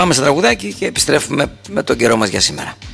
Πάμε σε τραγουδάκι και επιστρέφουμε με τον καιρό μας για σήμερα.